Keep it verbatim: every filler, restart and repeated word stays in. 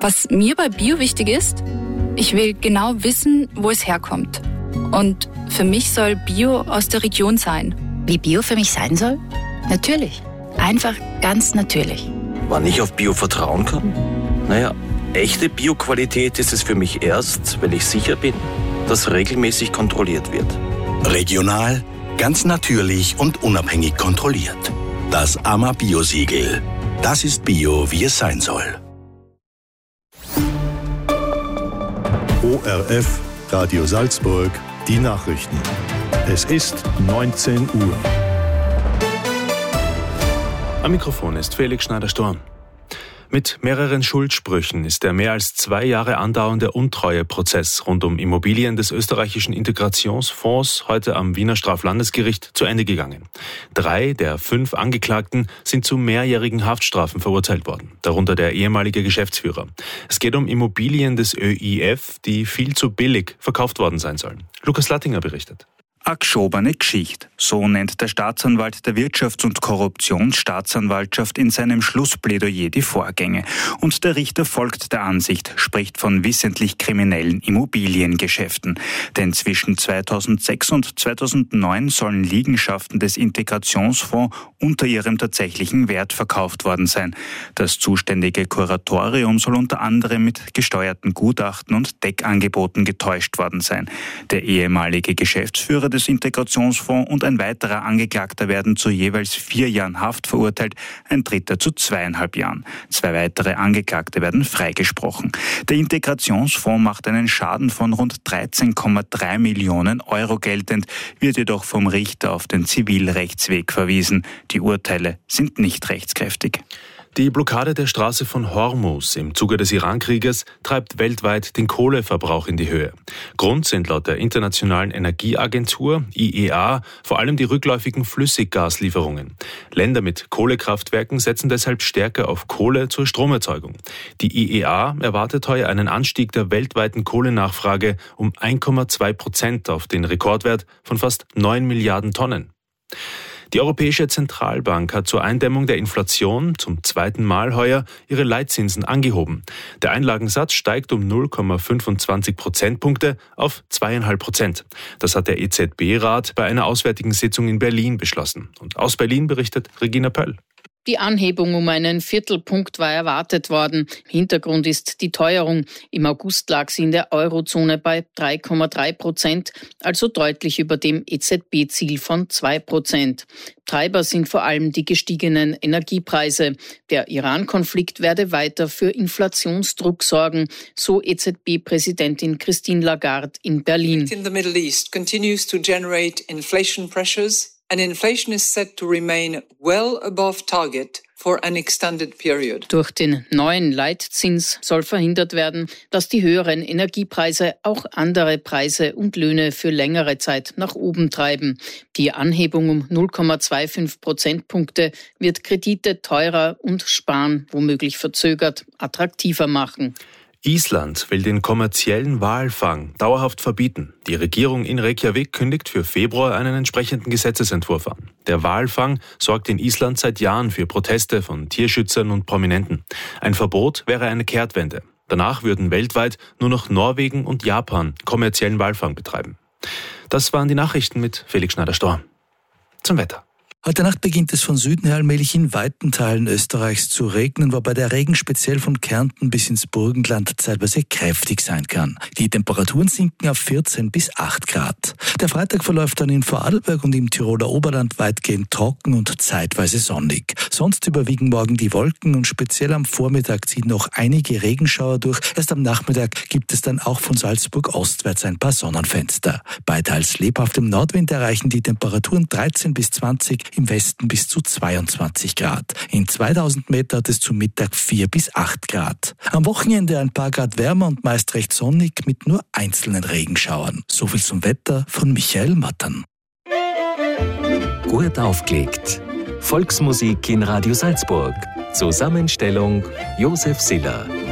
Was mir bei Bio wichtig ist, ich will genau wissen, wo es herkommt. Und für mich soll Bio aus der Region sein. Wie Bio für mich sein soll? Natürlich. Einfach ganz natürlich. Wann ich auf Bio vertrauen kann? Naja, echte Bio-Qualität ist es für mich erst, wenn ich sicher bin, dass regelmäßig kontrolliert wird. Regional, ganz natürlich und unabhängig kontrolliert. Das A M A Bio-Siegel. Das ist Bio, wie es sein soll. O R F, Radio Salzburg, die Nachrichten. Es ist neunzehn Uhr. Am Mikrofon ist Felix Schneider-Storm. Mit mehreren Schuldsprüchen ist der mehr als zwei Jahre andauernde Untreueprozess rund um Immobilien des österreichischen Integrationsfonds heute am Wiener Straflandesgericht zu Ende gegangen. Drei der fünf Angeklagten sind zu mehrjährigen Haftstrafen verurteilt worden, darunter der ehemalige Geschäftsführer. Es geht um Immobilien des Ö I F, die viel zu billig verkauft worden sein sollen. Lukas Lattinger berichtet. A gschobene Geschichte, so nennt der Staatsanwalt der Wirtschafts- und Korruptionsstaatsanwaltschaft in seinem Schlussplädoyer die Vorgänge. Und der Richter folgt der Ansicht, spricht von wissentlich kriminellen Immobiliengeschäften. Denn zwischen zweitausendsechs und zweitausendneun sollen Liegenschaften des Integrationsfonds unter ihrem tatsächlichen Wert verkauft worden sein. Das zuständige Kuratorium soll unter anderem mit gesteuerten Gutachten und Deckangeboten getäuscht worden sein. Der ehemalige Geschäftsführer des Integrationsfonds und ein weiterer Angeklagter werden zu jeweils vier Jahren Haft verurteilt, ein dritter zu zweieinhalb Jahren. Zwei weitere Angeklagte werden freigesprochen. Der Integrationsfonds macht einen Schaden von rund dreizehn Komma drei Millionen Euro geltend, wird jedoch vom Richter auf den Zivilrechtsweg verwiesen. Die Urteile sind nicht rechtskräftig. Die Blockade der Straße von Hormuz im Zuge des Iran-Krieges treibt weltweit den Kohleverbrauch in die Höhe. Grund sind laut der Internationalen Energieagentur, I E A, vor allem die rückläufigen Flüssiggaslieferungen. Länder mit Kohlekraftwerken setzen deshalb stärker auf Kohle zur Stromerzeugung. Die I E A erwartet heuer einen Anstieg der weltweiten Kohlenachfrage um eins Komma zwei Prozent auf den Rekordwert von fast neun Milliarden Tonnen. Die Europäische Zentralbank hat zur Eindämmung der Inflation zum zweiten Mal heuer ihre Leitzinsen angehoben. Der Einlagensatz steigt um null Komma fünfundzwanzig Prozentpunkte auf zwei Komma fünf Prozent. Das hat der E Z B-Rat bei einer auswärtigen Sitzung in Berlin beschlossen. Und aus Berlin berichtet Regina Pöll. Die Anhebung um einen Viertelpunkt war erwartet worden. Hintergrund ist die Teuerung. Im August lag sie in der Eurozone bei drei Komma drei Prozent, also deutlich über dem E Z B-Ziel von zwei Prozent. Treiber sind vor allem die gestiegenen Energiepreise. Der Iran-Konflikt werde weiter für Inflationsdruck sorgen, so E Z B-Präsidentin Christine Lagarde in Berlin. In the Middle East continues to generate inflation pressures. And inflation is set to remain well above target for an extended period. Durch den neuen Leitzins soll verhindert werden, dass die höheren Energiepreise auch andere Preise und Löhne für längere Zeit nach oben treiben. Die Anhebung um null Komma fünfundzwanzig Prozentpunkte wird Kredite teurer und Sparen womöglich verzögert, attraktiver machen. Island will den kommerziellen Walfang dauerhaft verbieten. Die Regierung in Reykjavik kündigt für Februar einen entsprechenden Gesetzesentwurf an. Der Walfang sorgt in Island seit Jahren für Proteste von Tierschützern und Prominenten. Ein Verbot wäre eine Kehrtwende. Danach würden weltweit nur noch Norwegen und Japan kommerziellen Walfang betreiben. Das waren die Nachrichten mit Felix Schneider-Storm. Zum Wetter. Heute Nacht beginnt es von Süden her allmählich in weiten Teilen Österreichs zu regnen, wobei der Regen speziell von Kärnten bis ins Burgenland zeitweise kräftig sein kann. Die Temperaturen sinken auf vierzehn bis acht Grad. Der Freitag verläuft dann in Vorarlberg und im Tiroler Oberland weitgehend trocken und zeitweise sonnig. Sonst überwiegen morgen die Wolken und speziell am Vormittag ziehen noch einige Regenschauer durch. Erst am Nachmittag gibt es dann auch von Salzburg ostwärts ein paar Sonnenfenster. Bei teils lebhaftem Nordwind erreichen die Temperaturen dreizehn bis zwanzig, im Westen bis zu zweiundzwanzig Grad. In zweitausend Meter hat es zu Mittag vier bis acht Grad. Am Wochenende ein paar Grad wärmer und meist recht sonnig mit nur einzelnen Regenschauern. Soviel zum Wetter von Michael Mattern. Gut aufgelegt. Volksmusik in Radio Salzburg. Zusammenstellung Josef Siller.